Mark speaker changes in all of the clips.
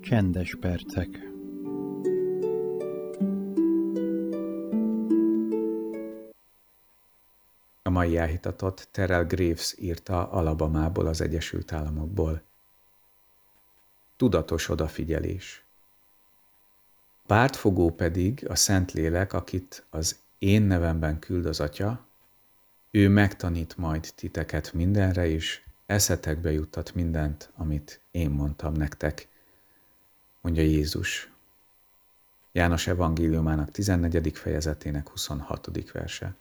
Speaker 1: Csendes percek.
Speaker 2: A mai elhitatott Terrell Graves írta Alabamából, az Egyesült Államokból. Tudatos odafigyelés. Pártfogó pedig a Szentlélek, akit az én nevemben küld az Atya, ő megtanít majd titeket mindenre, és eszetekbe juttat mindent, amit én mondtam nektek, mondja Jézus. János evangéliumának 14. fejezetének 26. verse.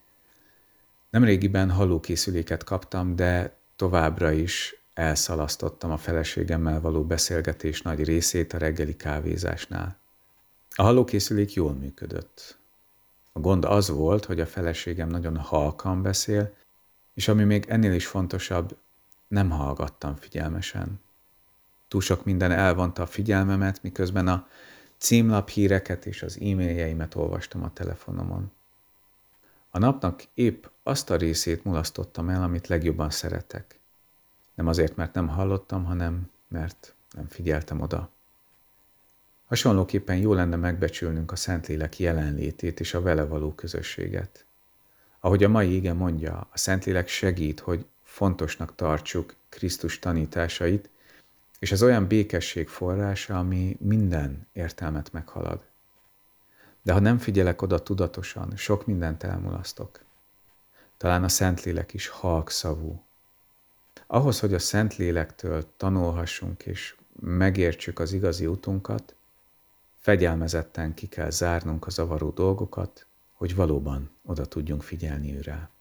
Speaker 2: Nemrégiben hallókészüléket kaptam, de továbbra is elszalasztottam a feleségemmel való beszélgetés nagy részét a reggeli kávézásnál. A hallókészülék jól működött. A gond az volt, hogy a feleségem nagyon halkan beszél, és ami még ennél is fontosabb, nem hallgattam figyelmesen. Túl sok minden elvonta a figyelmemet, miközben a címlap híreket és az e-mailjeimet olvastam a telefonomon. A napnak épp azt a részét mulasztottam el, amit legjobban szeretek. Nem azért, mert nem hallottam, hanem mert nem figyeltem oda. Hasonlóképpen jó lenne megbecsülnünk a Szentlélek jelenlétét és a vele való közösséget. Ahogy a mai ige mondja, a Szentlélek segít, hogy fontosnak tartsuk Krisztus tanításait, és ez olyan békesség forrása, ami minden értelmet meghalad. De ha nem figyelek oda tudatosan, sok mindent elmulasztok. Talán a Szentlélek is halkszavú. Ahhoz, hogy a Szentlélektől tanulhassunk és megértsük az igazi utunkat, fegyelmezetten ki kell zárnunk a zavaró dolgokat, hogy valóban oda tudjunk figyelni őre.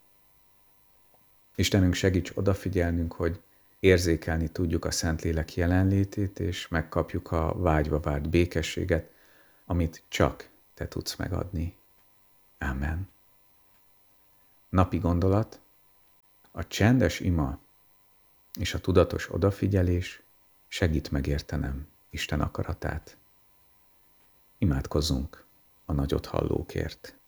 Speaker 2: Istenünk, segíts odafigyelnünk, hogy érzékelni tudjuk a Szentlélek jelenlétét, és megkapjuk a vágyva várt békességet, amit csak Te tudsz megadni. Ámen. Napi gondolat: a csendes ima és a tudatos odafigyelés segít megértenem Isten akaratát. Imádkozzunk a nagyot hallókért.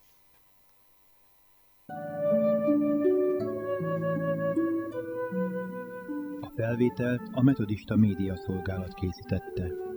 Speaker 1: A felvételt a Metodista Média Szolgálat készítette.